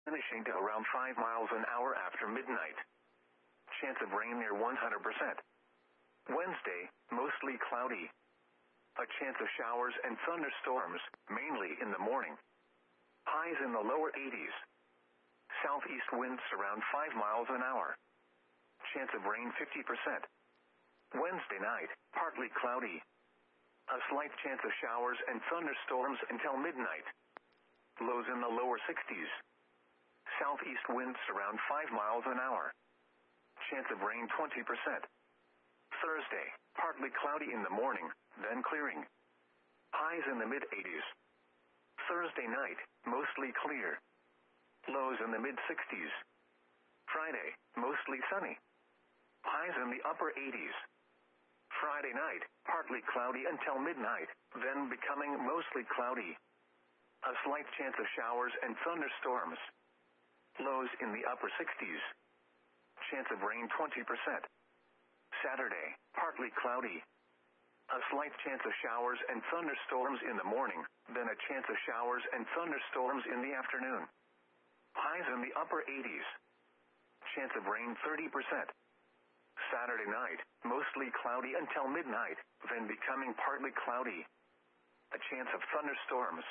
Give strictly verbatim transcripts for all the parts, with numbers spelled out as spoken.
finishing to around five miles an hour after midnight. Chance of rain near one hundred percent. Wednesday, mostly cloudy. A chance of showers and thunderstorms, mainly in the morning. Highs in the lower eighties. Southeast winds around five miles an hour. Chance of rain fifty percent. Wednesday night, partly cloudy. A slight chance of showers and thunderstorms until midnight. Lows in the lower sixties. Southeast winds around five miles an hour. Chance of rain twenty percent. Thursday, partly cloudy in the morning, then clearing. Highs in the mid eighties. Thursday night, mostly clear. Lows in the mid sixties. Friday, mostly sunny. Highs in the upper eighties. Friday night, partly cloudy until midnight, then becoming mostly cloudy. A slight chance of showers and thunderstorms. Lows in the upper sixties. Chance of rain twenty percent. Saturday, partly cloudy. A slight chance of showers and thunderstorms in the morning, then a chance of showers and thunderstorms in the afternoon. Highs in the upper eighties. Chance of rain thirty percent. Saturday night, mostly cloudy until midnight, then becoming partly cloudy. A chance of thunderstorms.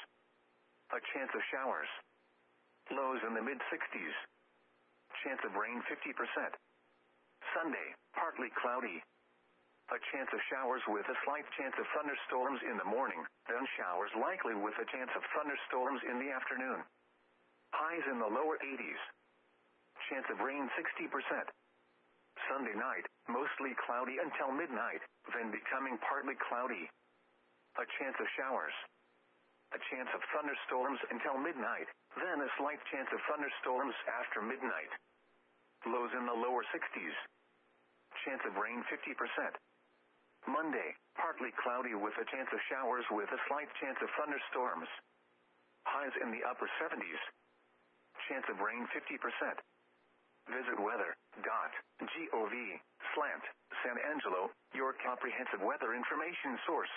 A chance of showers. Lows in the mid sixties. Chance of rain fifty percent. Sunday, partly cloudy. A chance of showers with a slight chance of thunderstorms in the morning, then showers likely with a chance of thunderstorms in the afternoon. Highs in the lower eighties. Chance of rain sixty percent. Sunday night, mostly cloudy until midnight, then becoming partly cloudy. A chance of showers. A chance of thunderstorms until midnight, then a slight chance of thunderstorms after midnight. Lows in the lower sixties. Chance of rain fifty percent. Monday, partly cloudy with a chance of showers with a slight chance of thunderstorms. Highs in the upper seventies. Chance of rain fifty percent. Visit weather dot gov slant San Angelo, your comprehensive weather information source.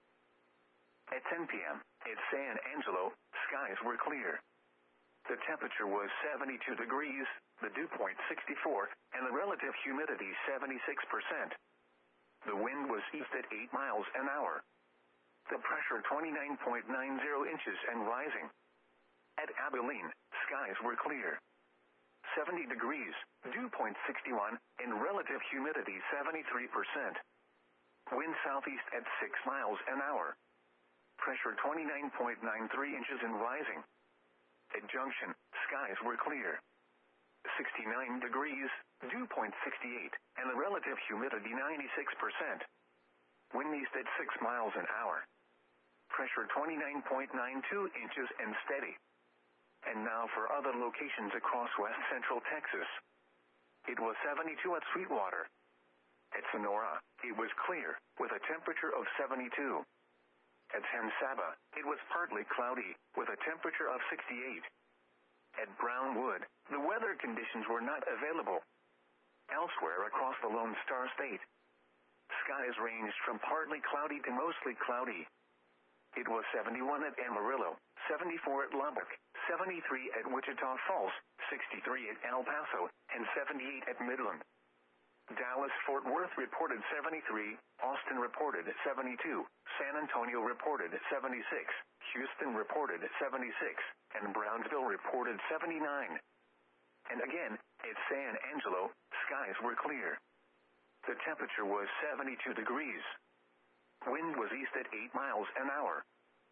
At ten p.m., at San Angelo, skies were clear. The temperature was seventy-two degrees, the dew point sixty-four, and the relative humidity seventy-six percent. The wind was east at eight miles an hour. The pressure twenty-nine point nine zero inches and rising. At Abilene, skies were clear. seventy degrees, dew point sixty-one, and relative humidity seventy-three percent. Wind southeast at six miles an hour. Pressure twenty-nine point nine three inches and rising. At Junction, skies were clear. sixty-nine degrees, dew point sixty-eight, and the relative humidity ninety-six percent. Wind east at six miles an hour. Pressure twenty-nine point nine two inches and steady. And now for other locations across west central Texas. It was seventy-two at Sweetwater. At Sonora, it was clear, with a temperature of seventy-two. At San Saba, it was partly cloudy, with a temperature of sixty-eight. At Brownwood, the weather conditions were not available. Elsewhere across the Lone Star State, skies ranged from partly cloudy to mostly cloudy. It was seventy-one at Amarillo, seventy-four at Lubbock, seventy-three at Wichita Falls, sixty-three at El Paso, and seventy-eight at Midland. Dallas-Fort Worth reported seventy-three, Austin reported seventy-two, San Antonio reported seventy-six, Houston reported seventy-six, and Brownsville reported seventy-nine. And again, at San Angelo, skies were clear. The temperature was seventy-two degrees. Wind was east at eight miles an hour.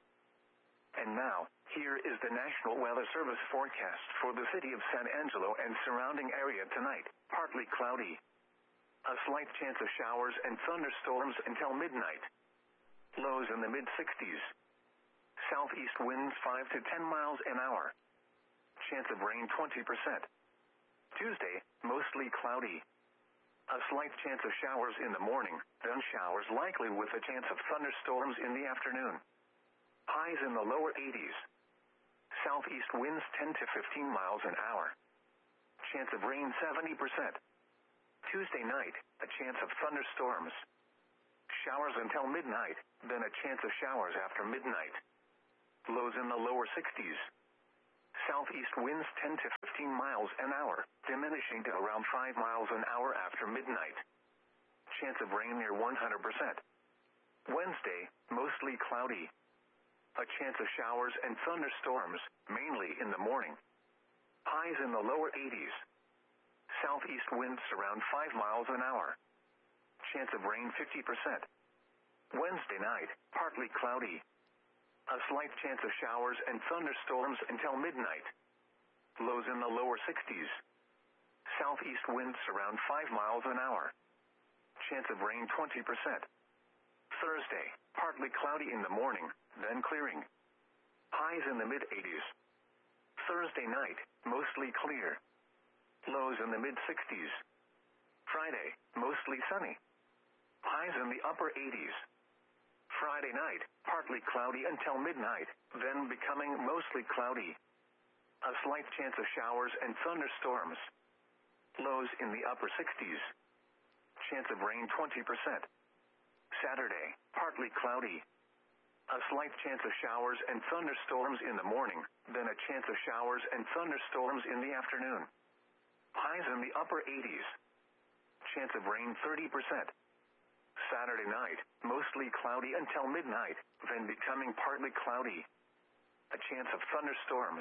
And now, here is the National Weather Service forecast for the city of San Angelo and surrounding area tonight. Partly cloudy. A slight chance of showers and thunderstorms until midnight. Lows in the mid sixties. Southeast winds five to ten miles an hour. Chance of rain twenty percent. Tuesday, mostly cloudy. A slight chance of showers in the morning, then showers likely with a chance of thunderstorms in the afternoon. Highs in the lower eighties. Southeast winds ten to fifteen miles an hour. Chance of rain seventy percent. Tuesday night, a chance of thunderstorms. Showers until midnight, then a chance of showers after midnight. Lows in the lower sixties. Southeast winds ten to fifteen miles an hour, diminishing to around five miles an hour after midnight. Chance of rain near one hundred percent. Wednesday, mostly cloudy. A chance of showers and thunderstorms, mainly in the morning. Highs in the lower eighties. Southeast winds around five miles an hour. Chance of rain fifty percent. Wednesday night, partly cloudy. A slight chance of showers and thunderstorms until midnight. Lows in the lower sixties. Southeast winds around five miles an hour. Chance of rain twenty percent. Thursday, partly cloudy in the morning, then clearing. Highs in the mid eighties. Thursday night, mostly clear. Lows in the mid sixties. Friday, mostly sunny. Highs in the upper eighties. Friday night, partly cloudy until midnight, then becoming mostly cloudy. A slight chance of showers and thunderstorms. Lows in the upper sixties. Chance of rain twenty percent. Saturday, partly cloudy. A slight chance of showers and thunderstorms in the morning, then a chance of showers and thunderstorms in the afternoon. Highs in the upper eighties. Chance of rain thirty percent. Saturday night, mostly cloudy until midnight, then becoming partly cloudy. A chance of thunderstorms.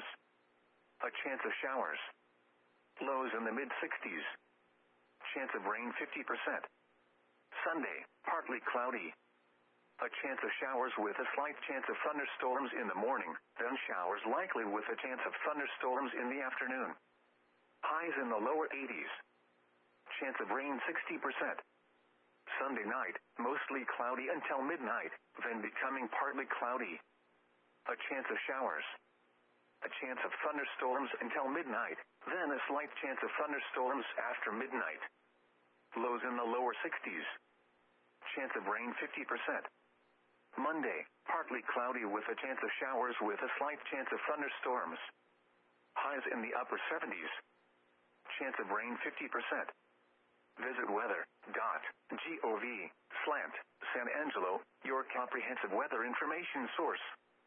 A chance of showers. Lows in the mid sixties. Chance of rain fifty percent. Sunday, partly cloudy. A chance of showers with a slight chance of thunderstorms in the morning, then showers likely with a chance of thunderstorms in the afternoon. Highs in the lower eighties. Chance of rain sixty percent. Sunday night, mostly cloudy until midnight, then becoming partly cloudy. A chance of showers. A chance of thunderstorms until midnight, then a slight chance of thunderstorms after midnight. Lows in the lower sixties. Chance of rain fifty percent. Monday, partly cloudy with a chance of showers with a slight chance of thunderstorms. Highs in the upper seventies. Chance of rain fifty percent. Visit weather dot gov slash San Angelo, your comprehensive weather information source.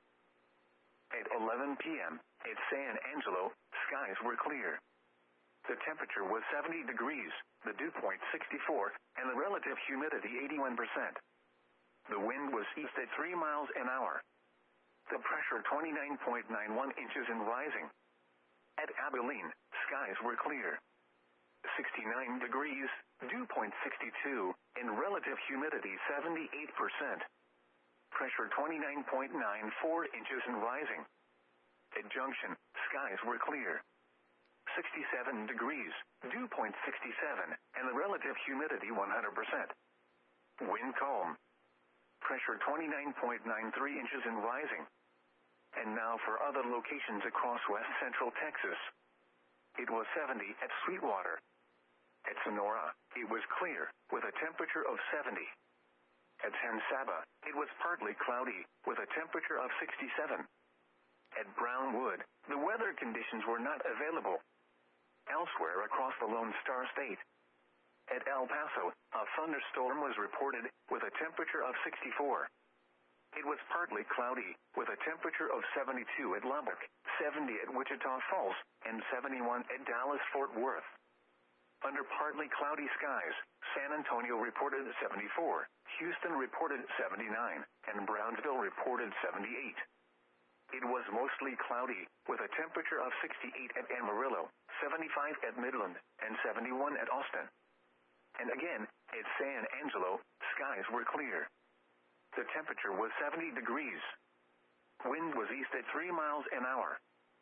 At eleven p.m. at San Angelo, skies were clear. The temperature was seventy degrees, the dew point sixty-four, and the relative humidity eighty-one percent. The wind was east at three miles an hour. The pressure twenty-nine point nine one inches and rising. At Abilene, skies were clear. sixty-nine degrees, dew point sixty-two, and relative humidity seventy-eight percent. Pressure twenty-nine point nine four inches and rising. At Junction, skies were clear. sixty-seven degrees, dew point sixty-seven, and the relative humidity one hundred percent. Wind calm. Pressure twenty-nine point nine three inches and rising. And now for other locations across west central Texas. It was seventy at Sweetwater. At Sonora, it was clear, with a temperature of seventy. At San Saba, it was partly cloudy, with a temperature of sixty-seven. At Brownwood, the weather conditions were not available. Elsewhere across the Lone Star State. At El Paso, a thunderstorm was reported, with a temperature of sixty-four. It was partly cloudy, with a temperature of seventy-two at Lubbock, seventy at Wichita Falls, and seventy-one at Dallas-Fort Worth. Under partly cloudy skies, San Antonio reported seventy-four, Houston reported seventy-nine, and Brownsville reported seventy-eight. It was mostly cloudy, with a temperature of sixty-eight at Amarillo, seventy-five at Midland, and seventy-one at Austin. And again, at San Angelo, skies were clear. The temperature was seventy degrees. Wind was east at three miles an hour.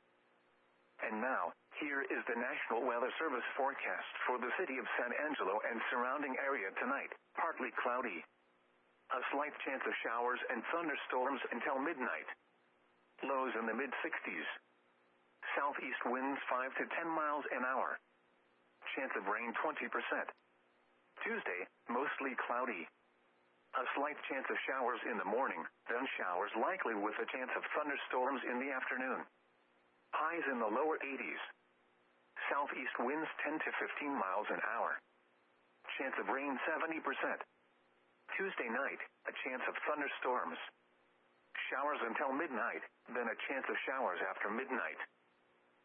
And now, here is the National Weather Service forecast for the city of San Angelo and surrounding area tonight. Partly cloudy. A slight chance of showers and thunderstorms until midnight. Lows in the mid sixties. Southeast winds five to ten miles an hour. Chance of rain twenty percent. Tuesday, mostly cloudy. A slight chance of showers in the morning, then showers likely with a chance of thunderstorms in the afternoon. Highs in the lower eighties. Southeast winds ten to fifteen miles an hour. Chance of rain seventy percent. Tuesday night, a chance of thunderstorms. Showers until midnight, then a chance of showers after midnight.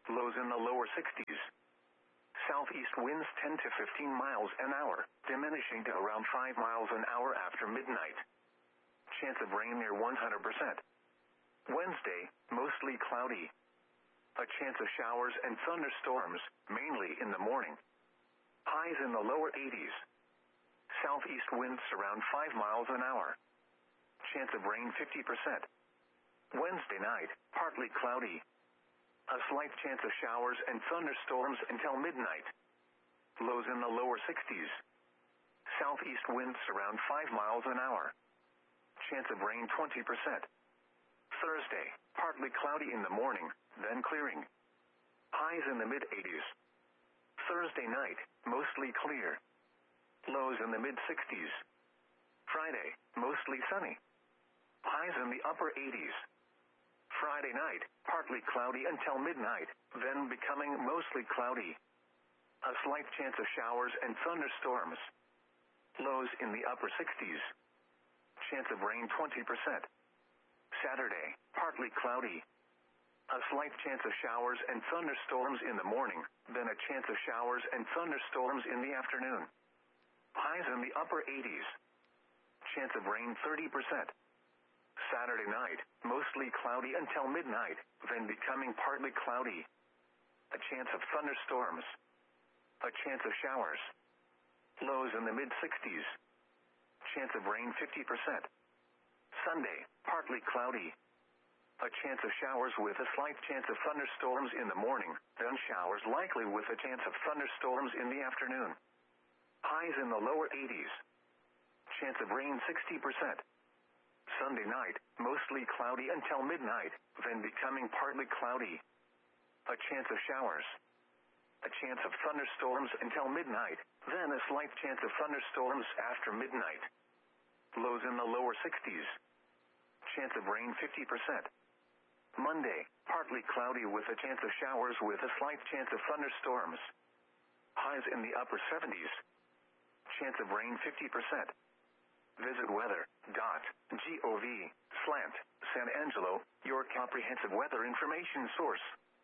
lows in the lower sixties. Southeast winds ten to fifteen miles an hour, diminishing to around five miles an hour after midnight. Chance of rain near one hundred percent. Wednesday, mostly cloudy. A chance of showers and thunderstorms, mainly in the morning. Highs in the lower eighties. Southeast winds around five miles an hour. Chance of rain fifty percent. Wednesday night, partly cloudy. A slight chance of showers and thunderstorms until midnight. Lows in the lower sixties. Southeast winds around five miles an hour. Chance of rain twenty percent. Thursday, partly cloudy in the morning, then clearing. Highs in the mid eighties. Thursday night, mostly clear. Lows in the mid sixties. Friday, mostly sunny. Highs in the upper eighties. Friday night, partly cloudy until midnight, then becoming mostly cloudy. A slight chance of showers and thunderstorms. Lows in the upper sixties. Chance of rain twenty percent. Saturday, partly cloudy. A slight chance of showers and thunderstorms in the morning, then a chance of showers and thunderstorms in the afternoon. Highs in the upper eighties. Chance of rain thirty percent. Saturday night, mostly cloudy until midnight, then becoming partly cloudy. A chance of thunderstorms. A chance of showers. Lows in the mid sixties. Chance of rain fifty percent. Sunday, partly cloudy. A chance of showers with a slight chance of thunderstorms in the morning, then showers likely with a chance of thunderstorms in the afternoon. Highs in the lower eighties. Chance of rain sixty percent. Sunday night, mostly cloudy until midnight, then becoming partly cloudy. A chance of showers. A chance of thunderstorms until midnight, then a slight chance of thunderstorms after midnight. Lows in the lower sixties. Chance of rain fifty percent. Monday, partly cloudy with a chance of showers with a slight chance of thunderstorms. Highs in the upper seventies. Chance of rain fifty percent. Visit weather dot gov slash San Angelo, your comprehensive weather information source.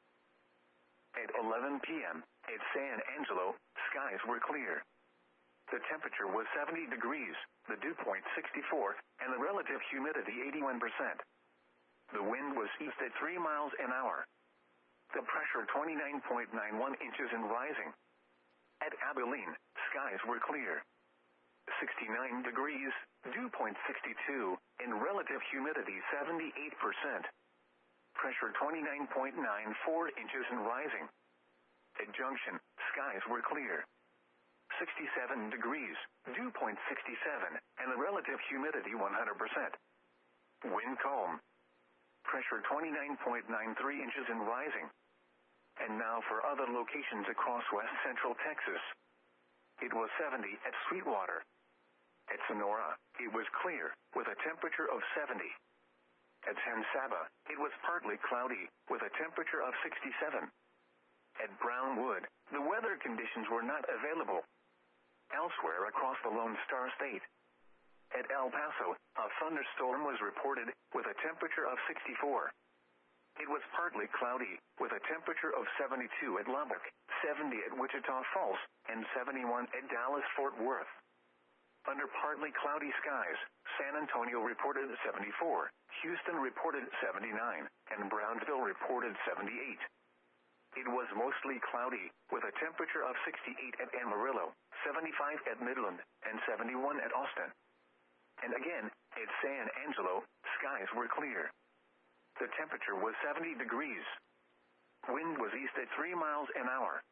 At eleven p.m. at San Angelo, skies were clear. The temperature was seventy degrees, the dew point sixty-four, and the relative humidity eighty-one percent. The wind was east at three miles an hour. The pressure twenty-nine point nine one inches and rising. At Abilene, skies were clear. sixty-nine degrees, dew point sixty-two, and relative humidity seventy-eight percent. Pressure twenty-nine point nine four inches and rising. At Junction, skies were clear. sixty-seven degrees, dew point sixty-seven, and the relative humidity one hundred percent. Wind calm. Pressure twenty-nine point nine three inches and rising. And now for other locations across west central Texas. It was seventy at Sweetwater. At Sonora, it was clear, with a temperature of seventy. At San Saba, it was partly cloudy, with a temperature of sixty-seven. At Brownwood, the weather conditions were not available. Elsewhere across the Lone Star State. At El Paso, a thunderstorm was reported, with a temperature of sixty-four. It was partly cloudy, with a temperature of seventy-two at Lubbock, seventy at Wichita Falls, and seventy-one at Dallas-Fort Worth. Under partly cloudy skies, San Antonio reported seventy-four, Houston reported seventy-nine, and Brownsville reported seventy-eight. It was mostly cloudy, with a temperature of sixty-eight at Amarillo, seventy-five at Midland, and seventy-one at Austin. And again, at San Angelo, skies were clear. The temperature was seventy degrees. Wind was east at three miles an hour.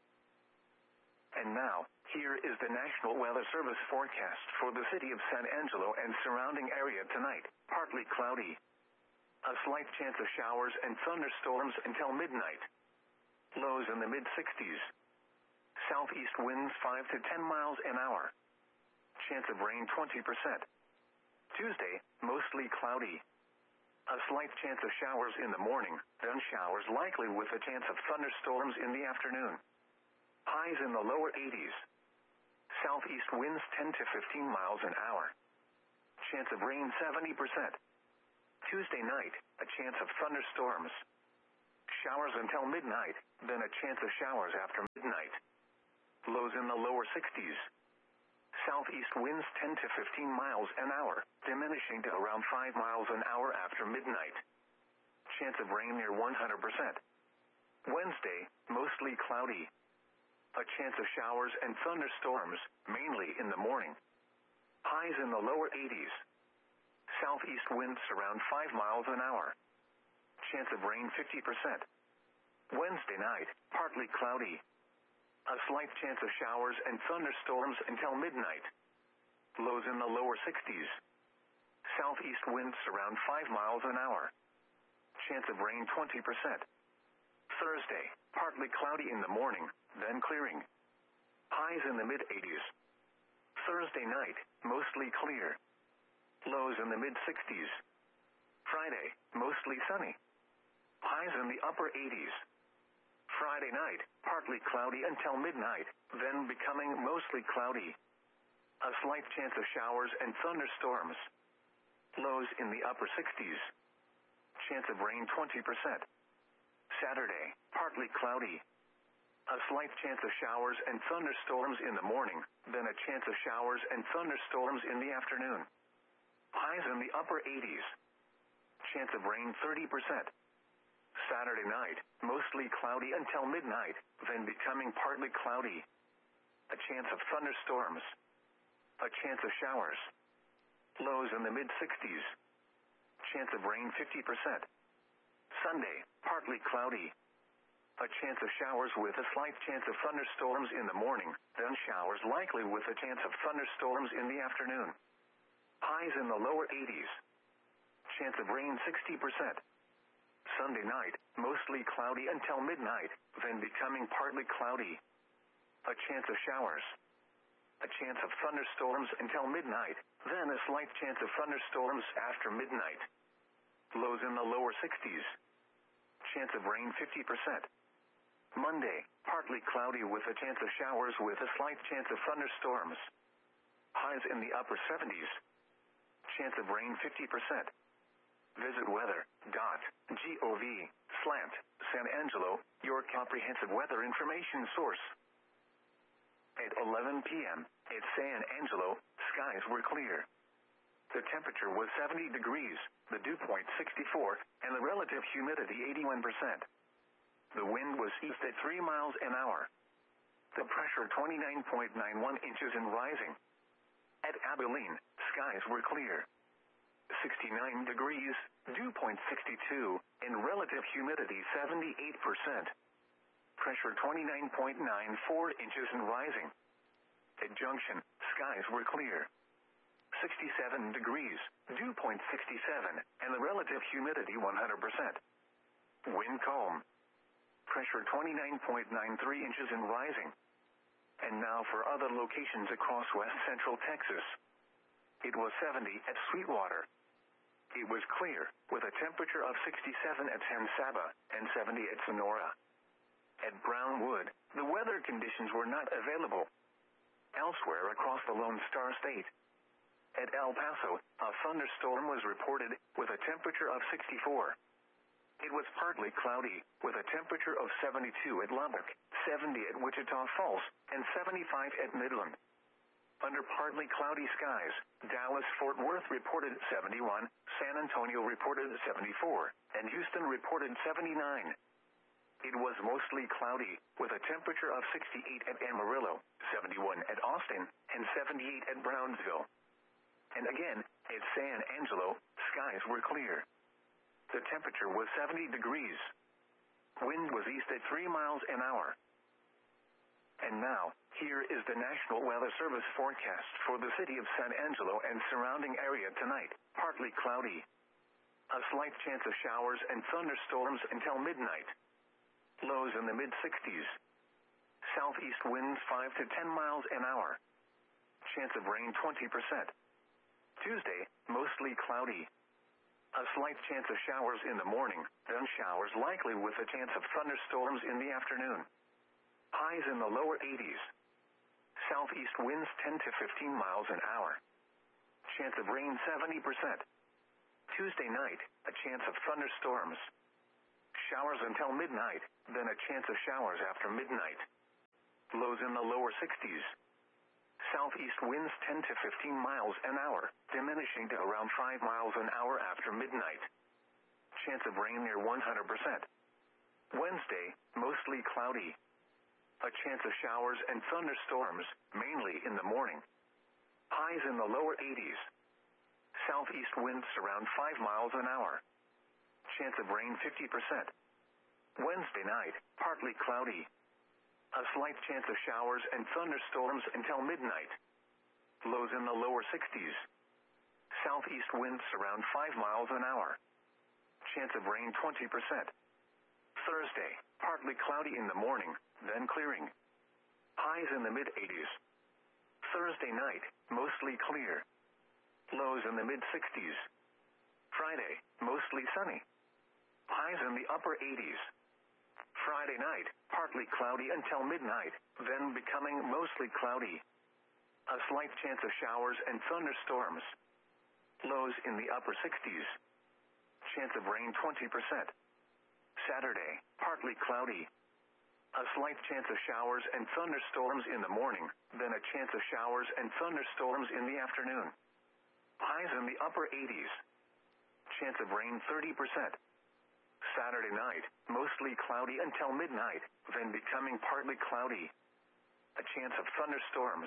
And now, here is the National Weather Service forecast for the city of San Angelo and surrounding area tonight. Partly cloudy. A slight chance of showers and thunderstorms until midnight. Lows in the mid sixties. Southeast winds five to ten miles an hour. Chance of rain twenty percent. Tuesday, mostly cloudy. A slight chance of showers in the morning, then showers likely with a chance of thunderstorms in the afternoon. Highs in the lower eighties. Southeast winds ten to fifteen miles an hour. Chance of rain seventy percent. Tuesday night, a chance of thunderstorms. Showers until midnight, then a chance of showers after midnight. Lows in the lower sixties. Southeast winds ten to fifteen miles an hour, diminishing to around five miles an hour after midnight. Chance of rain near one hundred percent. Wednesday, mostly cloudy. A chance of showers and thunderstorms, mainly in the morning. Highs in the lower eighties. Southeast winds around five miles an hour. Chance of rain fifty percent. Wednesday night, partly cloudy. A slight chance of showers and thunderstorms until midnight. Lows in the lower sixties. Southeast winds around five miles an hour. Chance of rain twenty percent. Thursday, partly cloudy in the morning, then clearing. Highs in the mid eighties. Thursday night, mostly clear. Lows in the mid sixties. Friday, mostly sunny. Highs in the upper eighties. Friday night, partly cloudy until midnight, then becoming mostly cloudy. A slight chance of showers and thunderstorms. Lows in the upper sixties. Chance of rain twenty percent. Saturday, partly cloudy. A slight chance of showers and thunderstorms in the morning, then a chance of showers and thunderstorms in the afternoon. Highs in the upper eighties. Chance of rain thirty percent. Saturday night, mostly cloudy until midnight, then becoming partly cloudy. A chance of thunderstorms. A chance of showers. Lows in the mid sixties. Chance of rain fifty percent. Sunday, partly cloudy. A chance of showers with a slight chance of thunderstorms in the morning, then showers likely with a chance of thunderstorms in the afternoon. Highs in the lower eighties. Chance of rain sixty percent. Sunday night, mostly cloudy until midnight, then becoming partly cloudy. A chance of showers. A chance of thunderstorms until midnight, then a slight chance of thunderstorms after midnight. Lows in the lower sixties. Chance of rain fifty percent. Monday, partly cloudy with a chance of showers with a slight chance of thunderstorms. Highs in the upper seventies. Chance of rain fifty percent. Visit weather dot gov slash San Angelo, your comprehensive weather information source. At eleven p.m. at San Angelo, skies were clear. The temperature was seventy degrees, the dew point sixty-four, and the relative humidity eighty-one percent. The wind was east at three miles an hour. The pressure twenty-nine point nine one inches and rising. At Abilene, skies were clear. sixty-nine degrees, dew point sixty-two, and relative humidity seventy-eight percent. Pressure twenty-nine point nine four inches and rising. At Junction, skies were clear. sixty-seven degrees, dew point sixty-seven, and the relative humidity one hundred percent. Wind calm. Pressure twenty-nine point nine three inches and rising. And now for other locations across west central Texas. It was seventy at Sweetwater. It was clear, with a temperature of sixty-seven at San Saba and seventy at Sonora. At Brownwood, the weather conditions were not available. Elsewhere across the Lone Star State. At El Paso, a thunderstorm was reported, with a temperature of sixty-four. It was partly cloudy, with a temperature of seventy-two at Lubbock, seventy at Wichita Falls, and seventy-five at Midland. Under partly cloudy skies, Dallas-Fort Worth reported seventy-one, San Antonio reported seventy-four, and Houston reported seventy-nine. It was mostly cloudy, with a temperature of sixty-eight at Amarillo, seventy-one at Austin, and seventy-eight at Brownsville. And again, at San Angelo, skies were clear. The temperature was seventy degrees. Wind was east at three miles an hour. And now, here is the National Weather Service forecast for the city of San Angelo and surrounding area tonight. Partly cloudy. A slight chance of showers and thunderstorms until midnight. Lows in the mid sixties. Southeast winds five to ten miles an hour. Chance of rain twenty percent. Tuesday, mostly cloudy. A slight chance of showers in the morning, then showers likely with a chance of thunderstorms in the afternoon. Highs in the lower eighties. Southeast winds ten to fifteen miles an hour. Chance of rain seventy percent. Tuesday night, a chance of thunderstorms. Showers until midnight, then a chance of showers after midnight. Lows in the lower sixties. Southeast winds ten to fifteen miles an hour, diminishing to around five miles an hour after midnight. Chance of rain near one hundred percent. Wednesday, mostly cloudy. A chance of showers and thunderstorms, mainly in the morning. Highs in the lower eighties. Southeast winds around five miles an hour. Chance of rain fifty percent. Wednesday night, partly cloudy. A slight chance of showers and thunderstorms until midnight. Lows in the lower sixties. Southeast winds around five miles an hour. Chance of rain twenty percent. Thursday, partly cloudy in the morning, then clearing. Highs in the mid eighties. Thursday night, mostly clear. Lows in the mid sixties. Friday, mostly sunny. Highs in the upper eighties. Friday night, partly cloudy until midnight, then becoming mostly cloudy. A slight chance of showers and thunderstorms. Lows in the upper sixties. Chance of rain twenty percent. Saturday, partly cloudy. A slight chance of showers and thunderstorms in the morning, then a chance of showers and thunderstorms in the afternoon. Highs in the upper eighties. Chance of rain thirty percent. Saturday night, mostly cloudy until midnight, then becoming partly cloudy. A chance of thunderstorms.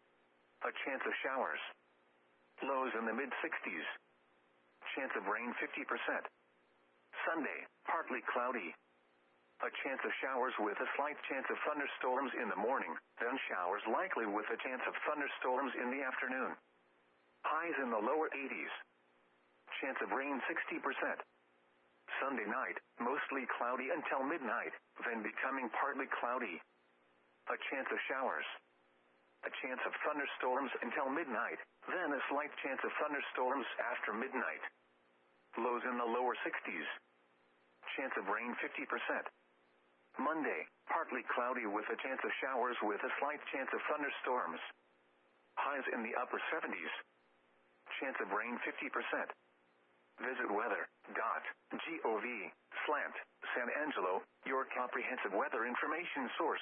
A chance of showers. Lows in the mid sixties. Chance of rain fifty percent. Sunday, partly cloudy. A chance of showers with a slight chance of thunderstorms in the morning, then showers likely with a chance of thunderstorms in the afternoon. Highs in the lower eighties. Chance of rain sixty percent. Sunday night, mostly cloudy until midnight, then becoming partly cloudy. A chance of showers. A chance of thunderstorms until midnight, then a slight chance of thunderstorms after midnight. Lows in the lower sixties. Chance of rain fifty percent. Monday, partly cloudy with a chance of showers with a slight chance of thunderstorms. Highs in the upper seventies. Chance of rain fifty percent. Visit weather dot gov slash San Angelo, your comprehensive weather information source.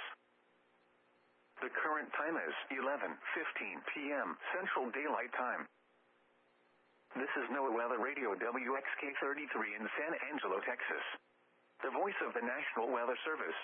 The current time is eleven fifteen p.m. Central Daylight Time. This is NOAA Weather Radio W X K thirty-three in San Angelo, Texas. The voice of the National Weather Service.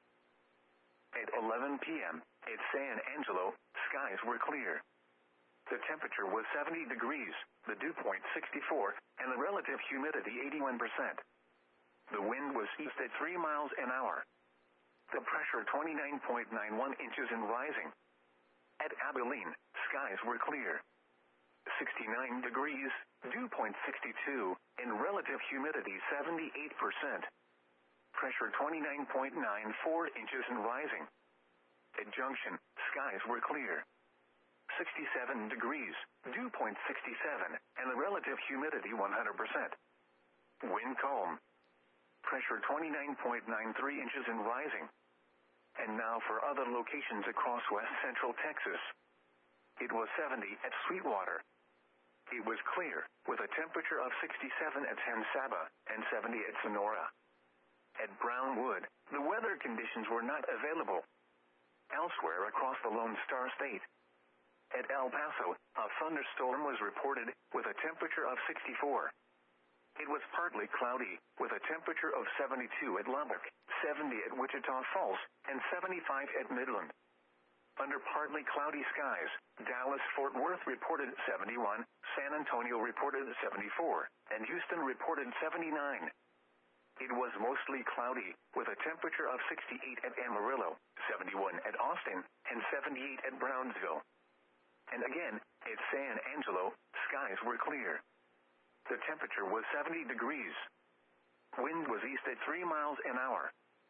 At eleven p.m. at San Angelo, skies were clear. The temperature was seventy degrees, the dew point sixty-four, and the relative humidity eighty-one percent. The wind was east at three miles an hour. The pressure twenty-nine point nine one inches and rising. At Abilene, skies were clear. sixty-nine degrees, dew point sixty-two, and relative humidity seventy-eight percent. Pressure twenty-nine point nine four inches and rising. At Junction, skies were clear. sixty-seven degrees, dew point sixty-seven, and the relative humidity one hundred percent. Wind calm. Pressure twenty-nine point nine three inches and rising. And now for other locations across west central Texas. It was seventy at Sweetwater. It was clear, with a temperature of sixty-seven at San Saba and seventy at Sonora. At Brownwood, the weather conditions were not available. Elsewhere across the Lone Star State. At El Paso, a thunderstorm was reported, with a temperature of sixty-four. It was partly cloudy, with a temperature of seventy-two at Lubbock, seventy at Wichita Falls, and seventy-five at Midland. Under partly cloudy skies, Dallas-Fort Worth reported seventy-one, San Antonio reported seventy-four, and Houston reported seventy-nine. It was mostly cloudy, with a temperature of sixty-eight at Amarillo, seventy-one at Austin, and seventy-eight at Brownsville. And again, at San Angelo, skies were clear. The temperature was seventy degrees. Wind was east at three miles an hour.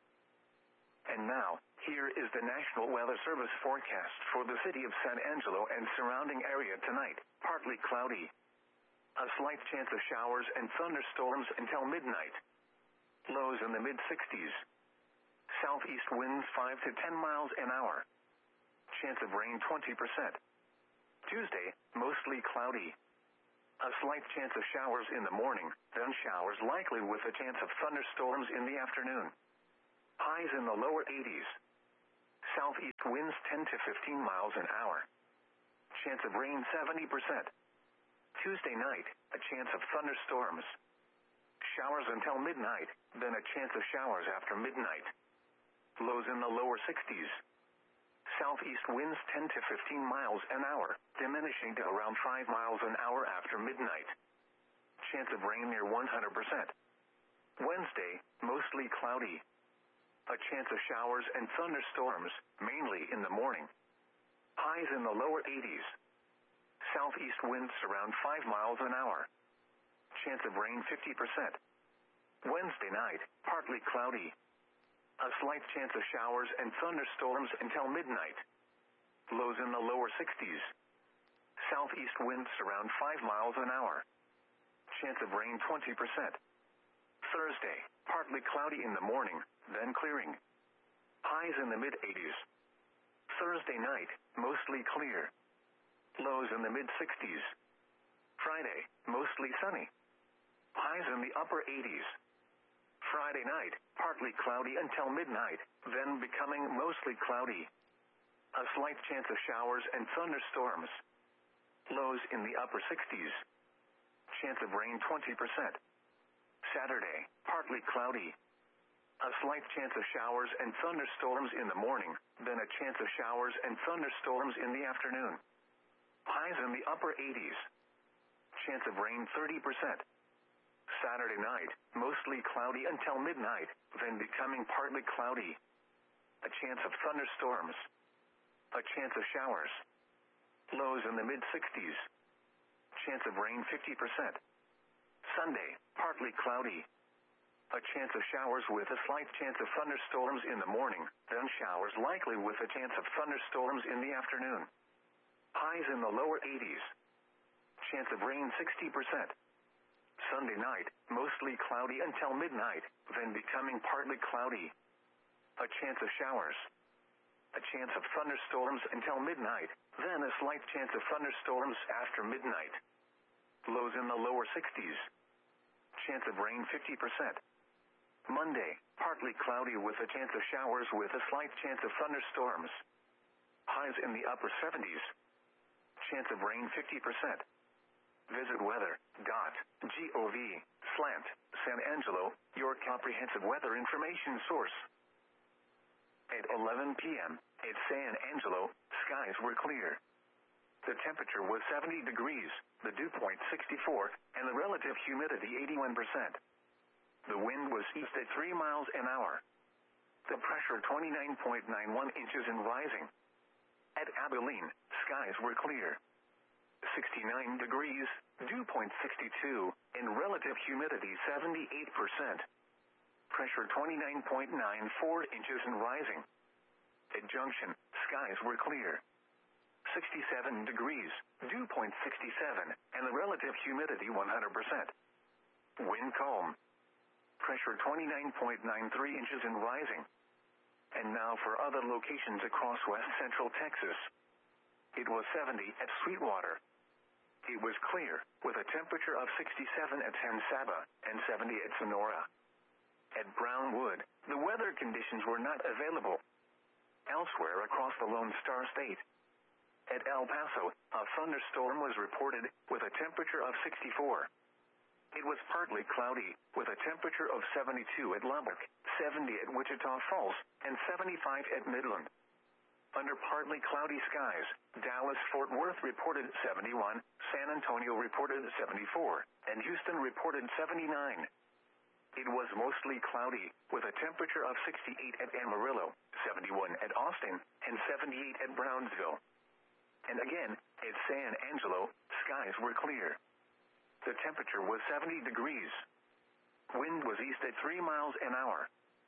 And now, here is the National Weather Service forecast for the city of San Angelo and surrounding area tonight. Partly cloudy. A slight chance of showers and thunderstorms until midnight. Lows in the mid sixties. Southeast winds five to ten miles an hour. Chance of rain twenty percent. Tuesday, mostly cloudy. A slight chance of showers in the morning, then showers likely with a chance of thunderstorms in the afternoon. Highs in the lower eighties. Southeast winds ten to fifteen miles an hour. Chance of rain seventy percent. Tuesday night, a chance of thunderstorms. Showers until midnight, then a chance of showers after midnight. Lows in the lower sixties. Southeast winds ten to fifteen miles an hour, diminishing to around five miles an hour after midnight. Chance of rain near one hundred percent. Wednesday, mostly cloudy. A chance of showers and thunderstorms, mainly in the morning. Highs in the lower eighties. Southeast winds around five miles an hour. Chance of rain fifty percent. Wednesday night, partly cloudy. A slight chance of showers and thunderstorms until midnight. Lows in the lower sixties. Southeast winds around five miles an hour. Chance of rain twenty percent. Thursday, partly cloudy in the morning, then clearing. Highs in the mid eighties. Thursday night, mostly clear. Lows in the mid sixties. Friday, mostly sunny. Highs in the upper eighties. Friday night, partly cloudy until midnight, then becoming mostly cloudy. A slight chance of showers and thunderstorms. Lows in the upper sixties. Chance of rain twenty percent. Saturday, partly cloudy. A slight chance of showers and thunderstorms in the morning, then a chance of showers and thunderstorms in the afternoon. Highs in the upper eighties. Chance of rain thirty percent. Saturday night, mostly cloudy until midnight, then becoming partly cloudy. A chance of thunderstorms. A chance of showers. Lows in the mid sixties. Chance of rain fifty percent. Sunday, partly cloudy. A chance of showers with a slight chance of thunderstorms in the morning, then showers likely with a chance of thunderstorms in the afternoon. Highs in the lower eighties. Chance of rain sixty percent. Sunday night, mostly cloudy until midnight, then becoming partly cloudy. A chance of showers. A chance of thunderstorms until midnight, then a slight chance of thunderstorms after midnight. Lows in the lower sixties. Chance of rain fifty percent. Monday, partly cloudy with a chance of showers with a slight chance of thunderstorms. Highs in the upper seventies. Chance of rain fifty percent. Visit weather dot gov slash San Angelo, your comprehensive weather information source. At eleven p.m., at San Angelo, skies were clear. The temperature was seventy degrees, the dew point sixty-four, and the relative humidity eighty-one percent. The wind was east at three miles an hour. The pressure twenty-nine point nine one inches and rising. At Abilene, skies were clear. sixty-nine degrees, dew point sixty-two, and relative humidity seventy-eight percent. Pressure twenty-nine point nine four inches and rising. At Junction, skies were clear. sixty-seven degrees, dew point sixty-seven, and the relative humidity one hundred percent. Wind calm. Pressure twenty-nine point nine three inches and rising. And now for other locations across west central Texas. It was seventy at Sweetwater. It was clear, with a temperature of sixty-seven at San Saba, and seventy at Sonora. At Brownwood, the weather conditions were not available. Elsewhere across the Lone Star State. At El Paso, a thunderstorm was reported, with a temperature of sixty-four. It was partly cloudy, with a temperature of seventy-two at Lubbock, seventy at Wichita Falls, and seventy-five at Midland. Under partly cloudy skies, Dallas-Fort Worth reported seventy-one, San Antonio reported seventy-four, and Houston reported seventy-nine. It was mostly cloudy, with a temperature of sixty-eight at Amarillo, seventy-one at Austin, and seventy-eight at Brownsville. And again, at San Angelo, skies were clear. The temperature was seventy degrees. Wind was east at three miles an hour.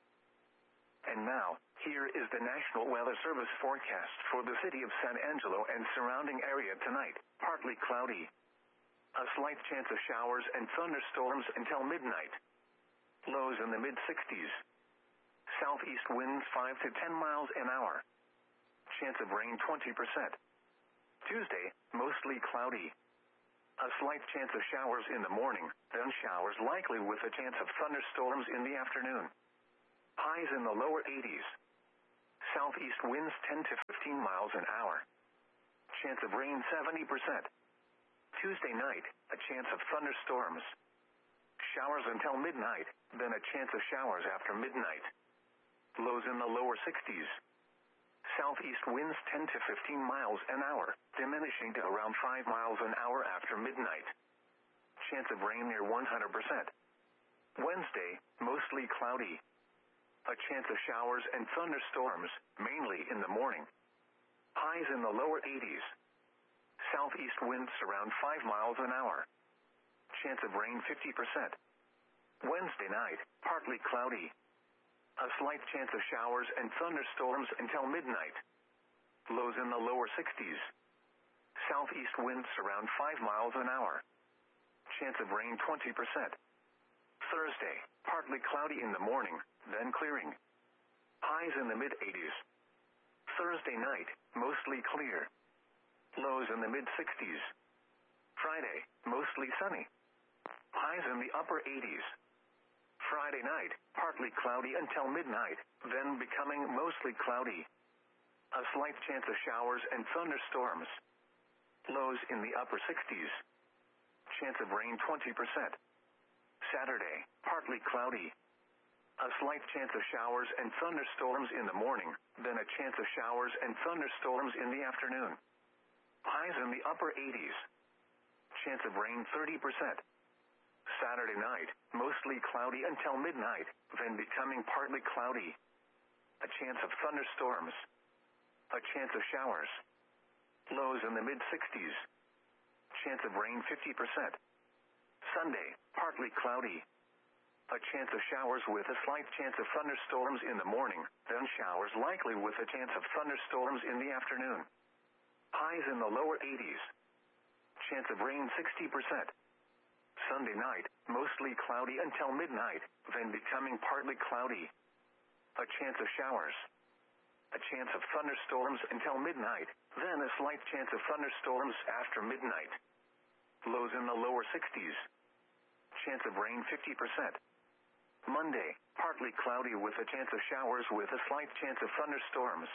And now, here is the National Weather Service forecast for the city of San Angelo and surrounding area tonight. Partly cloudy. A slight chance of showers and thunderstorms until midnight. Lows in the mid sixties. Southeast winds five to ten miles an hour. Chance of rain twenty percent. Tuesday, mostly cloudy. A slight chance of showers in the morning, then showers likely with a chance of thunderstorms in the afternoon. Highs in the lower eighties. Southeast winds ten to fifteen miles an hour. Chance of rain seventy percent. Tuesday night, a chance of thunderstorms. Showers until midnight, then a chance of showers after midnight. Lows in the lower sixties. Southeast winds ten to fifteen miles an hour, diminishing to around five miles an hour after midnight. Chance of rain near one hundred percent. Wednesday, mostly cloudy. A chance of showers and thunderstorms, mainly in the morning. Highs in the lower eighties. Southeast winds around five miles an hour. Chance of rain fifty percent. Wednesday night, partly cloudy. A slight chance of showers and thunderstorms until midnight. Lows in the lower sixties. Southeast winds around five miles an hour. Chance of rain twenty percent. Thursday, partly cloudy in the morning, then clearing. Highs in the mid eighties. Thursday night, mostly clear. Lows in the mid sixties. Friday, mostly sunny. Highs in the upper eighties. Friday night, partly cloudy until midnight, then becoming mostly cloudy. A slight chance of showers and thunderstorms. Lows in the upper sixties. Chance of rain twenty percent. Saturday, partly cloudy. A slight chance of showers and thunderstorms in the morning, then a chance of showers and thunderstorms in the afternoon. Highs in the upper eighties. Chance of rain thirty percent. Saturday night, mostly cloudy until midnight, then becoming partly cloudy. A chance of thunderstorms. A chance of showers. Lows in the mid sixties. Chance of rain fifty percent. Sunday, partly cloudy. A chance of showers with a slight chance of thunderstorms in the morning, then showers likely with a chance of thunderstorms in the afternoon. Highs in the lower eighties. Chance of rain sixty percent. Sunday night, mostly cloudy until midnight, then becoming partly cloudy. A chance of showers. A chance of thunderstorms until midnight, then a slight chance of thunderstorms after midnight. Lows in the lower sixties. Chance of rain fifty percent. Monday, partly cloudy with a chance of showers with a slight chance of thunderstorms.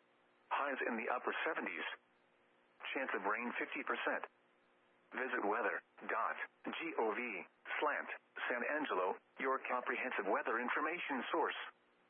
Highs in the upper seventies. Chance of rain fifty percent. Visit weather dot gov slash San Angelo, your comprehensive weather information source.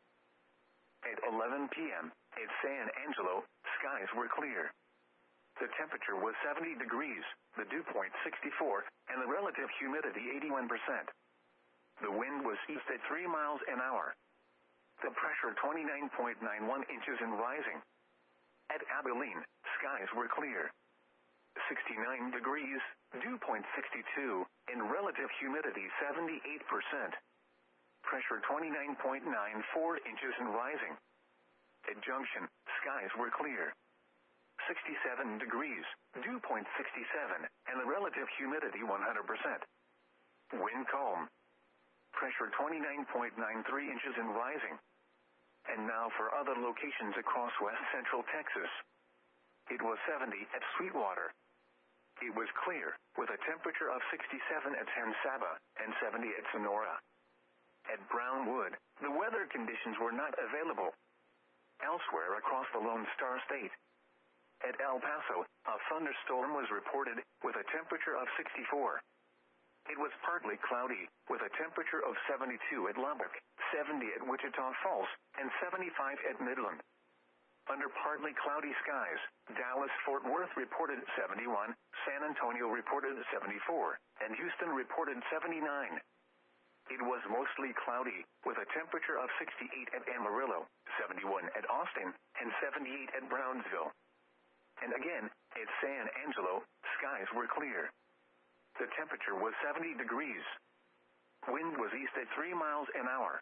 At eleven p.m. at San Angelo, skies were clear. The temperature was seventy degrees, the dew point sixty-four, and the relative humidity eighty-one percent. The wind was east at three miles an hour. The pressure twenty-nine point nine one inches and rising. At Abilene, skies were clear. sixty-nine degrees, dew point sixty-two, and relative humidity seventy-eight percent. Pressure twenty-nine point nine four inches and rising. At Junction, skies were clear. sixty-seven degrees, dew point sixty-seven, and the relative humidity one hundred percent. Wind calm. Pressure twenty-nine point nine three inches and rising. And now for other locations across west central Texas. It was seventy at Sweetwater. It was clear, with a temperature of sixty-seven at San Saba and seventy at Sonora. At Brownwood, the weather conditions were not available. Elsewhere across the Lone Star State. At El Paso, a thunderstorm was reported, with a temperature of sixty-four. It was partly cloudy, with a temperature of seventy-two at Lubbock, seventy at Wichita Falls, and seventy-five at Midland. Under partly cloudy skies, Dallas-Fort Worth reported seventy-one, San Antonio reported seventy-four, and Houston reported seventy-nine. It was mostly cloudy, with a temperature of sixty-eight at Amarillo, seventy-one at Austin, and seventy-eight at Brownsville. And again, at San Angelo, skies were clear. The temperature was seventy degrees. Wind was east at three miles an hour.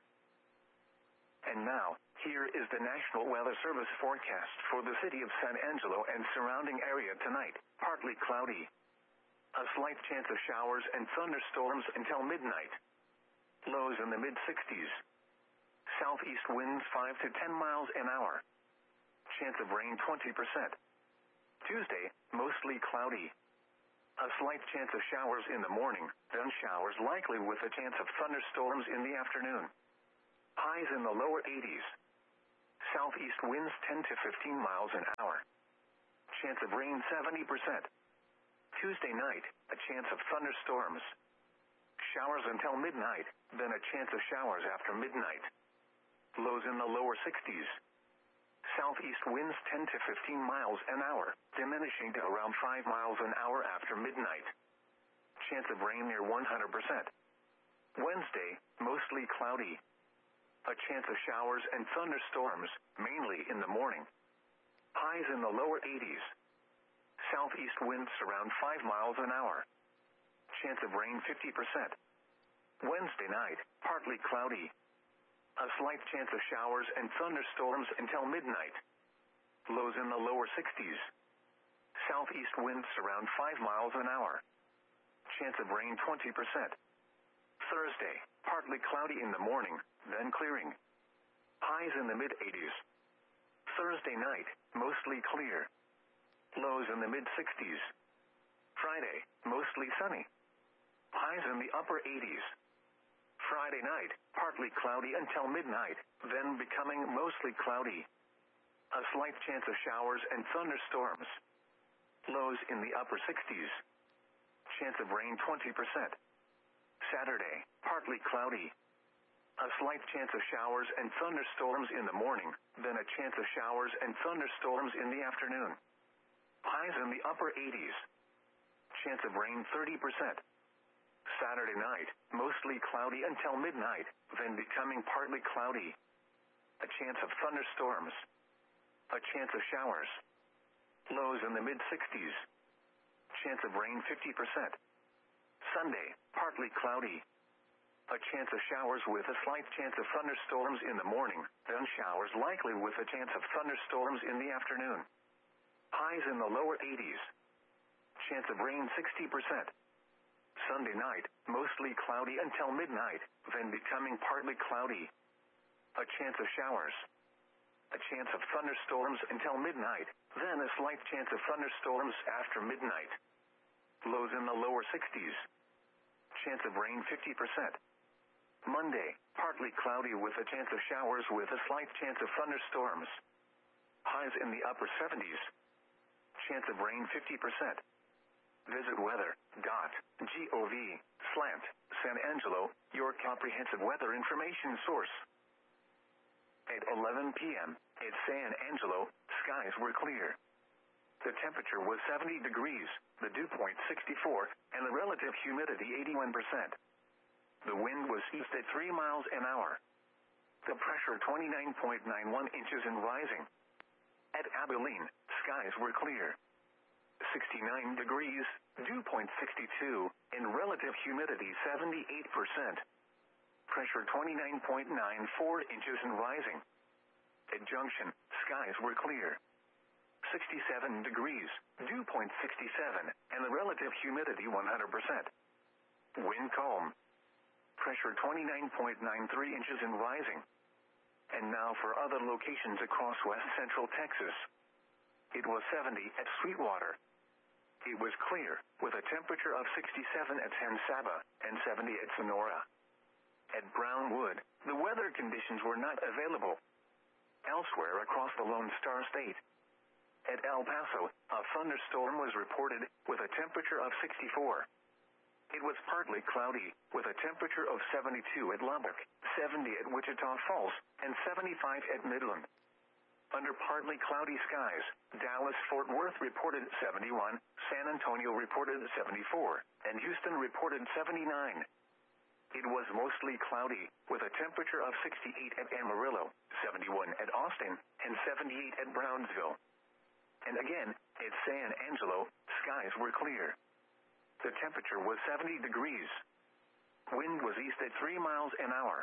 And now, here is the National Weather Service forecast for the city of San Angelo and surrounding area tonight. Partly cloudy. A slight chance of showers and thunderstorms until midnight. Lows in the mid sixties. Southeast winds five to ten miles an hour. Chance of rain twenty percent. Tuesday, mostly cloudy. A slight chance of showers in the morning, then showers likely with a chance of thunderstorms in the afternoon. Highs in the lower eighties. Southeast winds ten to fifteen miles an hour. Chance of rain seventy percent. Tuesday night, a chance of thunderstorms. Showers until midnight, then a chance of showers after midnight. Lows in the lower sixties. Southeast winds ten to fifteen miles an hour, diminishing to around five miles an hour after midnight. Chance of rain near one hundred percent. Wednesday, mostly cloudy. A chance of showers and thunderstorms, mainly in the morning. Highs in the lower eighties. Southeast winds around five miles an hour. Chance of rain fifty percent. Wednesday night, partly cloudy. A slight chance of showers and thunderstorms until midnight. Lows in the lower sixties. Southeast winds around five miles an hour. Chance of rain twenty percent. Thursday, partly cloudy in the morning, then clearing. Highs in the mid eighties. Thursday night, mostly clear. Lows in the mid sixties. Friday, mostly sunny. Highs in the upper eighties. Friday night, partly cloudy until midnight, then becoming mostly cloudy. A slight chance of showers and thunderstorms. Lows in the upper sixties. Chance of rain twenty percent. Saturday, partly cloudy. A slight chance of showers and thunderstorms in the morning, then a chance of showers and thunderstorms in the afternoon. Highs in the upper eighties. Chance of rain thirty percent. Saturday night, mostly cloudy until midnight, then becoming partly cloudy. A chance of thunderstorms. A chance of showers. Lows in the mid sixties. Chance of rain fifty percent. Sunday, partly cloudy. A chance of showers with a slight chance of thunderstorms in the morning, then showers likely with a chance of thunderstorms in the afternoon. Highs in the lower eighties. Chance of rain sixty percent. Sunday night, mostly cloudy until midnight, then becoming partly cloudy. A chance of showers. A chance of thunderstorms until midnight, then a slight chance of thunderstorms after midnight. Lows in the lower sixties. Chance of rain fifty percent. Monday, partly cloudy with a chance of showers with a slight chance of thunderstorms. Highs in the upper seventies. Chance of rain fifty percent. Visit weather dot gov slash San Angelo, your comprehensive weather information source. At eleven p.m. at San Angelo, skies were clear. The temperature was seventy degrees, the dew point sixty-four, and the relative humidity eighty-one percent. The wind was east at three miles an hour. The pressure twenty-nine point nine one inches and rising. At Abilene, skies were clear. sixty-nine degrees, dew point sixty-two, and relative humidity seventy-eight percent. Pressure twenty-nine point nine four inches and rising. At Junction, skies were clear. sixty-seven degrees, dew point sixty-seven, and the relative humidity one hundred percent. Wind calm. Pressure twenty-nine point nine three inches and rising. And now for other locations across west central Texas. It was seventy at Sweetwater. It was clear, with a temperature of sixty-seven at San Saba and seventy at Sonora. At Brownwood, the weather conditions were not available. Elsewhere across the Lone Star State. At El Paso, a thunderstorm was reported, with a temperature of sixty-four. It was partly cloudy, with a temperature of seventy-two at Lubbock, seventy at Wichita Falls, and seventy-five at Midland. Under partly cloudy skies, Dallas-Fort Worth reported seventy-one, San Antonio reported seventy-four, and Houston reported seventy-nine. It was mostly cloudy, with a temperature of sixty-eight at Amarillo, seventy-one at Austin, and seventy-eight at Brownsville. And again, at San Angelo, skies were clear. The temperature was seventy degrees. Wind was east at three miles an hour.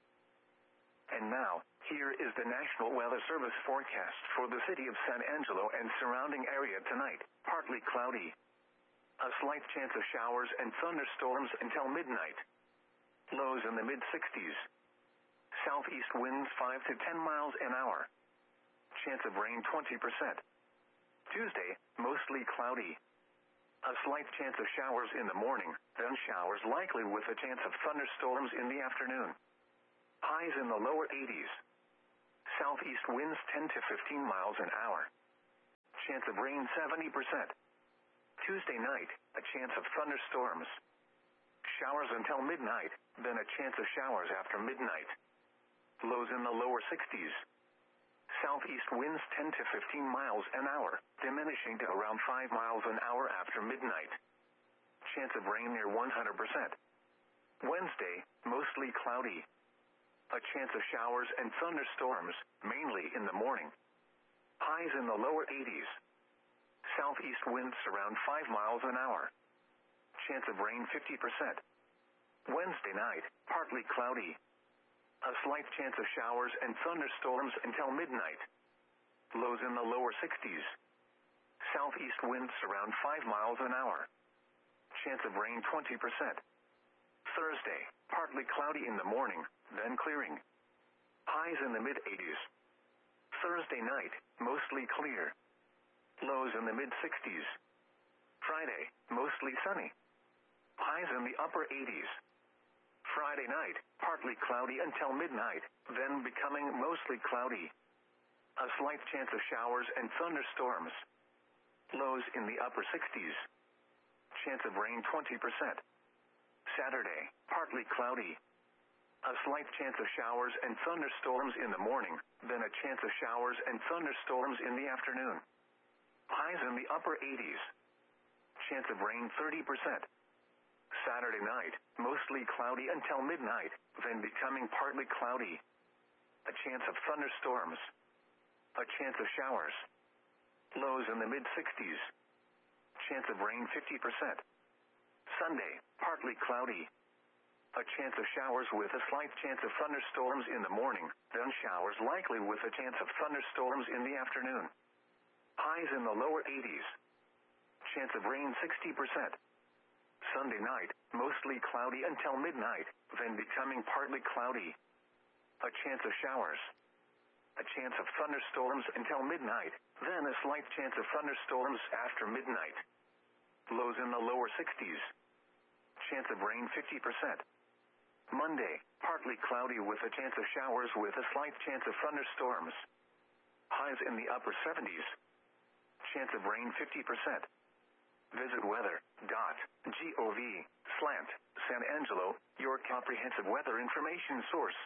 And now, here is the National Weather Service forecast for the city of San Angelo and surrounding area tonight. Partly cloudy. A slight chance of showers and thunderstorms until midnight. Lows in the mid sixties. Southeast winds five to ten miles an hour. Chance of rain twenty percent. Tuesday, mostly cloudy. A A slight chance of showers in the morning, then showers likely with a chance of thunderstorms in the afternoon. Highs in the lower eighties. Southeast winds ten to fifteen miles an hour. Chance of rain seventy percent. Tuesday night, a chance of thunderstorms. Showers until midnight, then a chance of showers after midnight. Lows in the lower sixties. Southeast winds ten to fifteen miles an hour, diminishing to around five miles an hour after midnight. Chance of rain near one hundred percent. Wednesday, mostly cloudy. A chance of showers and thunderstorms, mainly in the morning. Highs in the lower eighties. Southeast winds around five miles an hour. Chance of rain fifty percent. Wednesday night, partly cloudy. A slight chance of showers and thunderstorms until midnight. Lows in the lower sixties. Southeast winds around five miles an hour. Chance of rain twenty percent. Thursday, partly cloudy in the morning, then clearing. Highs in the mid eighties. Thursday night, mostly clear. Lows in the mid sixties. Friday, mostly sunny. Highs in the upper eighties. Friday night, partly cloudy until midnight, then becoming mostly cloudy. A slight chance of showers and thunderstorms. Lows in the upper sixties. Chance of rain twenty percent. Saturday, partly cloudy. A slight chance of showers and thunderstorms in the morning, then a chance of showers and thunderstorms in the afternoon. Highs in the upper eighties. Chance of rain thirty percent. Saturday night, mostly cloudy until midnight, then becoming partly cloudy. A chance of thunderstorms. A chance of showers. Lows in the mid sixties. Chance of rain fifty percent. Sunday, partly cloudy. A chance of showers with a slight chance of thunderstorms in the morning, then showers likely with a chance of thunderstorms in the afternoon. Highs in the lower eighties. Chance of rain sixty percent. Sunday night, mostly cloudy until midnight, then becoming partly cloudy. A chance of showers. A chance of thunderstorms until midnight, then a slight chance of thunderstorms after midnight. Lows in the lower sixties. Chance of rain fifty percent. Monday, partly cloudy with a chance of showers with a slight chance of thunderstorms. Highs in the upper seventies. Chance of rain fifty percent. Visit weather dot gov slant San Angelo, your comprehensive weather information source.